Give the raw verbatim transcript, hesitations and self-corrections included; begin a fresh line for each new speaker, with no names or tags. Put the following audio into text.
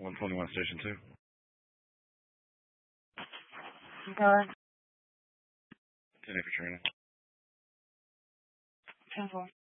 one twenty-one Station two.
Go
ten for training.
ten four.